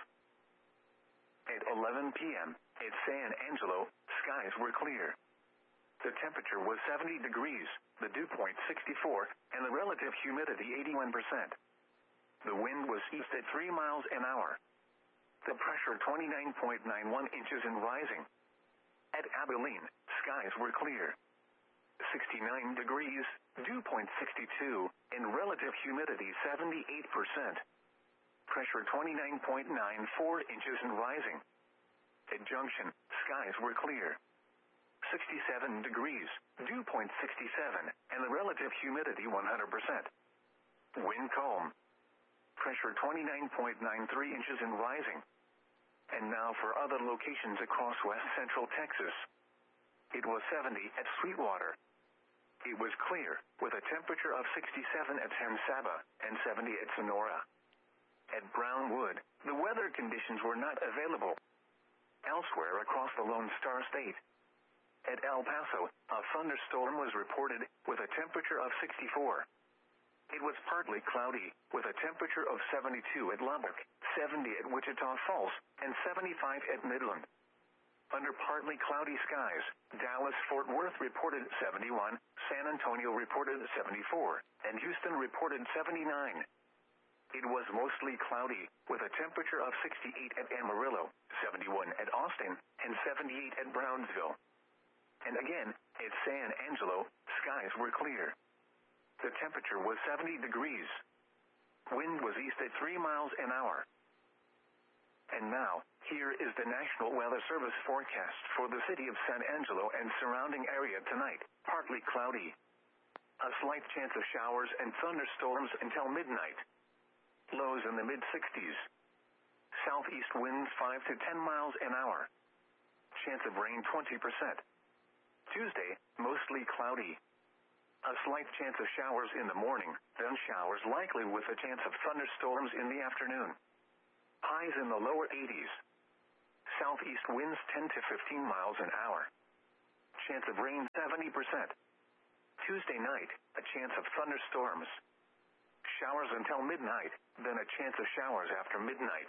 At eleven p.m. at San Angelo, skies were clear. The temperature was seventy degrees, the dew point sixty-four, and the relative humidity eighty-one percent. The wind was east at three miles an hour. The pressure twenty-nine point nine one inches and rising. At Abilene, skies were clear. sixty-nine degrees, dew point sixty-two, and relative humidity seventy-eight percent. Pressure twenty-nine point nine four inches and rising. At Junction, skies were clear. sixty-seven degrees, dew point sixty-seven, and the relative humidity one hundred percent. Wind calm. Pressure twenty-nine point nine three inches and rising. And now for other locations across west central Texas. It was seventy at Sweetwater. It was clear, with a temperature of sixty-seven at San Saba and seventy at Sonora. At Brownwood, the weather conditions were not available. Elsewhere across the Lone Star State. At El Paso, a thunderstorm was reported, with a temperature of sixty-four. It was partly cloudy, with a temperature of seventy-two at Lubbock, seventy at Wichita Falls, and seventy-five at Midland. Under partly cloudy skies, Dallas-Fort Worth reported seventy-one, San Antonio reported seventy-four, and Houston reported seventy-nine. It was mostly cloudy, with a temperature of sixty-eight at Amarillo, seventy-one at Austin, and seventy-eight at Brownsville. And again, at San Angelo, skies were clear. The temperature was seventy degrees. Wind was east at three miles an hour. And now, here is the National Weather Service forecast for the city of San Angelo and surrounding area tonight. Partly cloudy. A slight chance of showers and thunderstorms until midnight. Lows in the mid sixties. Southeast winds five to ten miles an hour. Chance of rain twenty percent. Tuesday, mostly cloudy. A slight chance of showers in the morning, then showers likely with a chance of thunderstorms in the afternoon. Highs in the lower eighties. Southeast winds ten to fifteen miles an hour. Chance of rain seventy percent. Tuesday night, a chance of thunderstorms. Showers until midnight, then a chance of showers after midnight.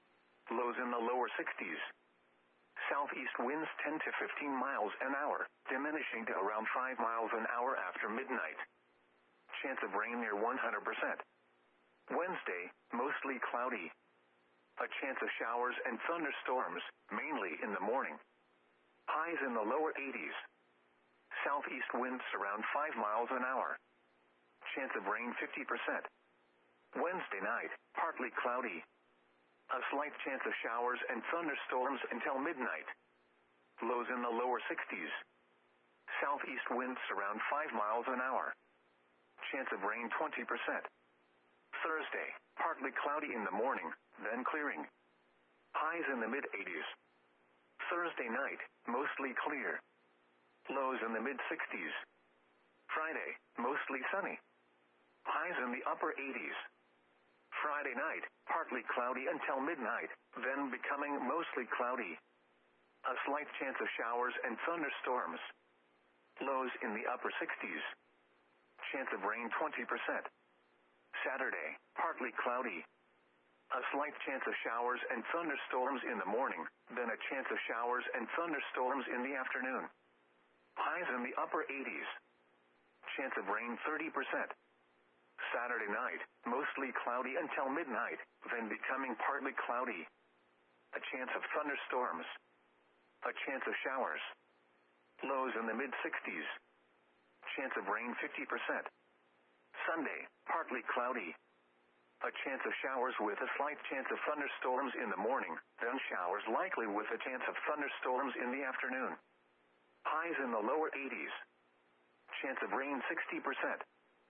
Lows in the lower sixties. Southeast winds ten to fifteen miles an hour, diminishing to around five miles an hour after midnight. Chance of rain near one hundred percent. Wednesday, mostly cloudy. A chance of showers and thunderstorms, mainly in the morning. Highs in the lower eighties. Southeast winds around five miles an hour. Chance of rain fifty percent. Wednesday night, partly cloudy. A slight chance of showers and thunderstorms until midnight. Lows in the lower sixties. Southeast winds around five miles an hour. Chance of rain twenty percent. Thursday, partly cloudy in the morning, then clearing. Highs in the mid eighties. Thursday night, mostly clear. Lows in the mid sixties. Friday, mostly sunny. Highs in the upper eighties. Friday night, partly cloudy until midnight, then becoming mostly cloudy. A slight chance of showers and thunderstorms. Lows in the upper sixties. Chance of rain twenty percent. Saturday, partly cloudy. A slight chance of showers and thunderstorms in the morning, then a chance of showers and thunderstorms in the afternoon. Highs in the upper eighties. Chance of rain thirty percent. Saturday night, mostly cloudy until midnight, then becoming partly cloudy. A chance of thunderstorms. A chance of showers. Lows in the mid sixties. Chance of rain fifty percent. Sunday, partly cloudy. A chance of showers with a slight chance of thunderstorms in the morning, then showers likely with a chance of thunderstorms in the afternoon. Highs in the lower eighties. Chance of rain sixty percent.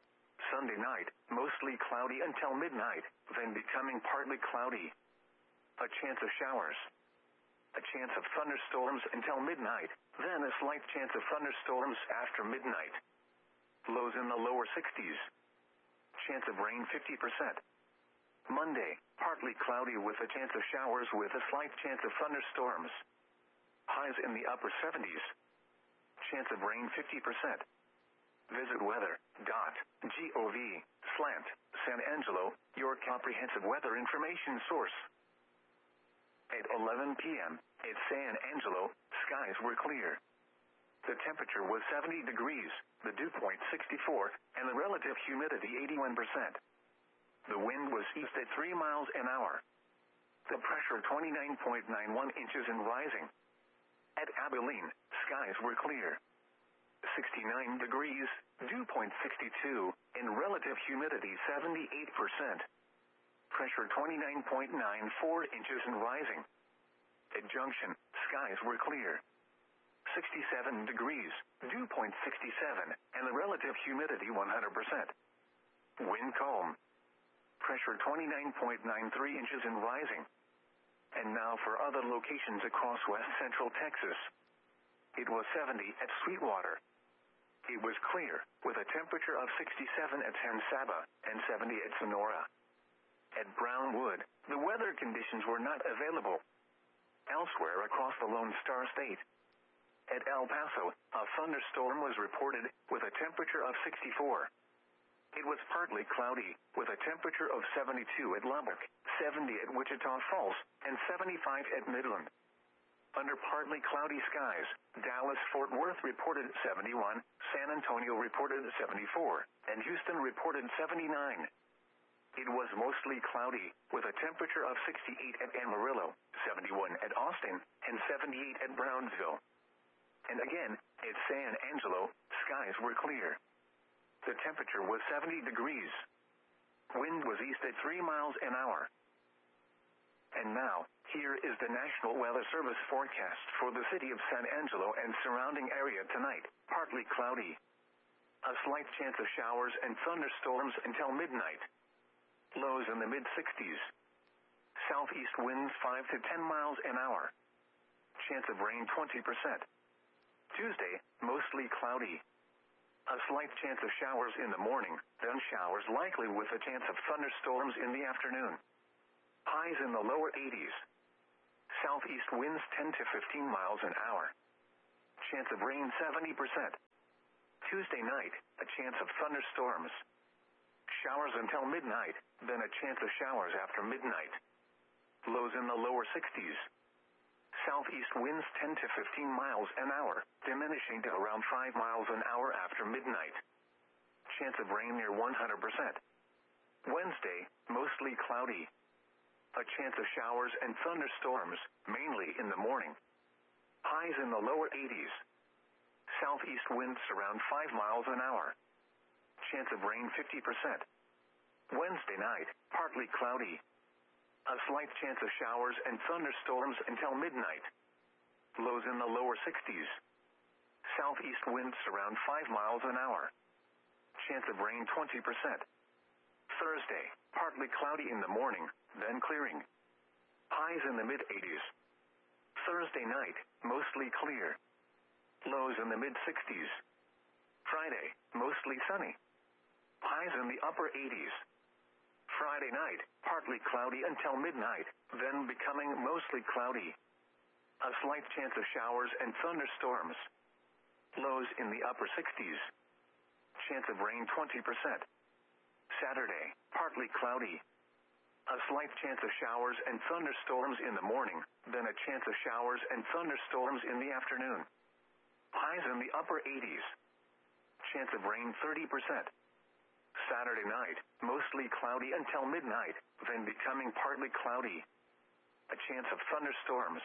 Sunday night, mostly cloudy until midnight, then becoming partly cloudy. A chance of showers. A chance of thunderstorms until midnight, then a slight chance of thunderstorms after midnight. Lows in the lower sixties. Chance of rain fifty percent. Monday, partly cloudy with a chance of showers with a slight chance of thunderstorms. Highs in the upper seventies. Chance of rain fifty percent. Visit weather.gov slant San Angelo, your comprehensive weather information source. At eleven p.m. at San Angelo, skies were clear. The temperature was seventy degrees, the dew point sixty-four, and the relative humidity eighty-one percent. The wind was east at three miles an hour. The pressure twenty-nine point nine one inches and rising. At Abilene, skies were clear. sixty-nine degrees, dew point sixty-two, and relative humidity seventy-eight percent. Pressure twenty-nine point nine four inches and rising. At Junction, skies were clear. sixty-seven degrees, dew point sixty-seven, and the relative humidity one hundred percent. Wind calm. Pressure twenty-nine point nine three inches and rising. And now for other locations across west central Texas. It was seventy at Sweetwater. It was clear, with a temperature of sixty-seven at San Saba and seventy at Sonora. At Brownwood, the weather conditions were not available. Elsewhere across the Lone Star State. At El Paso, a thunderstorm was reported, with a temperature of sixty-four. It was partly cloudy, with a temperature of seventy-two at Lubbock, seventy at Wichita Falls, and seventy-five at Midland. Under partly cloudy skies, Dallas-Fort Worth reported seventy-one, San Antonio reported seventy-four, and Houston reported seventy-nine. It was mostly cloudy, with a temperature of sixty-eight at Amarillo, seventy-one at Austin, and seventy-eight at Brownsville. And again, at San Angelo, skies were clear. The temperature was seventy degrees. Wind was east at three miles an hour. And now, here is the National Weather Service forecast for the city of San Angelo and surrounding area tonight. Partly cloudy. A slight chance of showers and thunderstorms until midnight. Lows in the mid sixties. Southeast winds five to ten miles an hour. Chance of rain twenty percent. Tuesday, mostly cloudy. A slight chance of showers in the morning, then showers likely with a chance of thunderstorms in the afternoon. Highs in the lower eighties. Southeast winds ten to fifteen miles an hour. Chance of rain seventy percent. Tuesday night, a chance of thunderstorms. Showers until midnight, then a chance of showers after midnight. Lows in the lower sixties. Southeast winds ten to fifteen miles an hour, diminishing to around five miles an hour after midnight. Chance of rain near one hundred percent. Wednesday, mostly cloudy. A chance of showers and thunderstorms, mainly in the morning. Highs in the lower eighties. Southeast winds around five miles an hour. Chance of rain fifty percent. Wednesday night, partly cloudy. A slight chance of showers and thunderstorms until midnight. Lows in the lower sixties. Southeast winds around five miles an hour. Chance of rain twenty percent. Thursday, partly cloudy in the morning, then clearing. Highs in the mid-eighties. Thursday night, mostly clear. Lows in the mid-sixties. Friday, mostly sunny. Highs in the upper eighties. Friday night, partly cloudy until midnight, then becoming mostly cloudy. A slight chance of showers and thunderstorms. Lows in the upper sixties. Chance of rain twenty percent. Saturday, partly cloudy. A slight chance of showers and thunderstorms in the morning, then a chance of showers and thunderstorms in the afternoon. Highs in the upper eighties. Chance of rain thirty percent. Saturday night, mostly cloudy until midnight, then becoming partly cloudy. A chance of thunderstorms.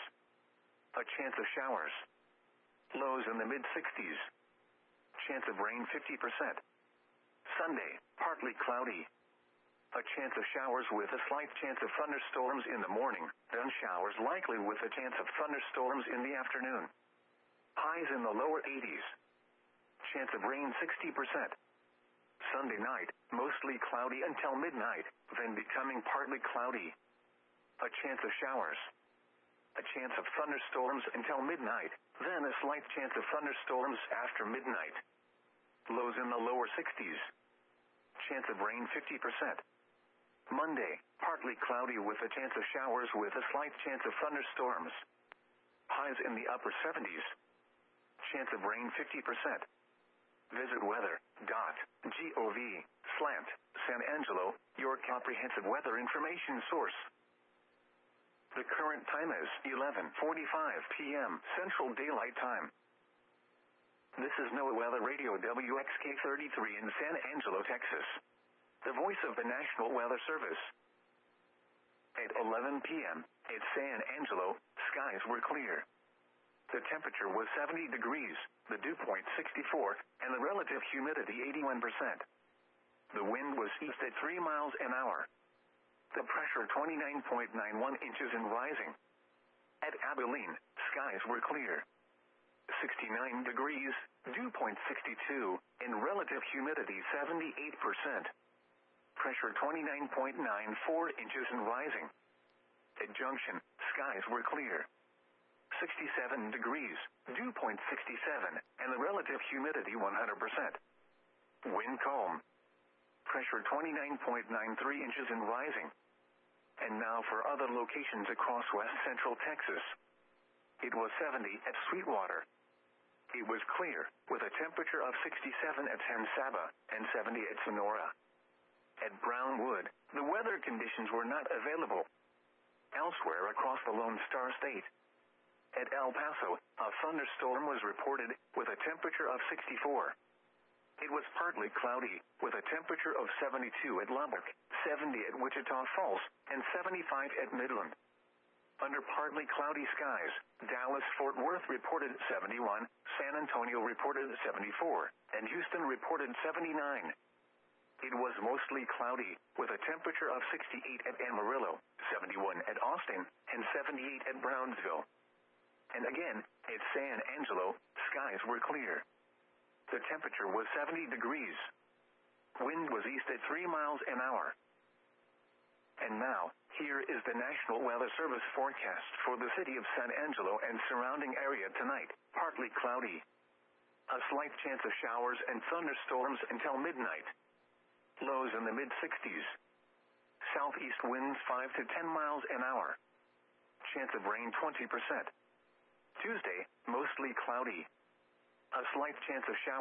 A chance of showers. Lows in the mid-sixties. Chance of rain fifty percent. Sunday, partly cloudy. A chance of showers with a slight chance of thunderstorms in the morning, then showers likely with a chance of thunderstorms in the afternoon. Highs in the lower eighties. Chance of rain sixty percent. Sunday night, mostly cloudy until midnight, then becoming partly cloudy. A chance of showers. A chance of thunderstorms until midnight, then a slight chance of thunderstorms after midnight. Lows in the lower sixties. Chance of rain fifty percent. Monday, partly cloudy with a chance of showers with a slight chance of thunderstorms. Highs in the upper seventies. Chance of rain fifty percent. Visit weather dot gov slant San Angelo, your comprehensive weather information source. The current time is eleven forty-five p.m. Central Daylight Time. This is NOAA Weather Radio W X K thirty-three in San Angelo, Texas. The voice of the National Weather Service. At eleven p.m. at San Angelo, skies were clear. The temperature was seventy degrees, the dew point sixty-four, and the relative humidity eighty-one percent. The wind was east at three miles an hour. The pressure twenty-nine point nine one inches and rising. At Abilene, skies were clear. sixty-nine degrees, dew point sixty-two, and relative humidity seventy-eight percent. Pressure twenty-nine point nine four inches and rising. At Junction, skies were clear. sixty-seven degrees, dew point sixty-seven, and the relative humidity one hundred percent. Wind calm. Pressure twenty-nine point nine three inches and rising. And now for other locations across west central Texas. It was seventy at Sweetwater. It was clear, with a temperature of sixty-seven at San Saba and seventy at Sonora. At Brownwood, the weather conditions were not available. Elsewhere across the Lone Star State. At El Paso, a thunderstorm was reported, with a temperature of sixty-four. It was partly cloudy, with a temperature of seventy-two at Lubbock, seventy at Wichita Falls, and seventy-five at Midland. Under partly cloudy skies, Dallas-Fort Worth reported seventy-one, San Antonio reported seventy-four, and Houston reported seventy-nine. It was mostly cloudy, with a temperature of sixty-eight at Amarillo, seventy-one at Austin, and seventy-eight at Brownsville. And again, at San Angelo, skies were clear. The temperature was seventy degrees. Wind was east at three miles an hour. And now, here is the National Weather Service forecast for the city of San Angelo and surrounding area tonight. Partly cloudy. A slight chance of showers and thunderstorms until midnight. Lows in the mid sixties. Southeast winds five to ten miles an hour. Chance of rain twenty percent. Tuesday, mostly cloudy. A slight chance of showers.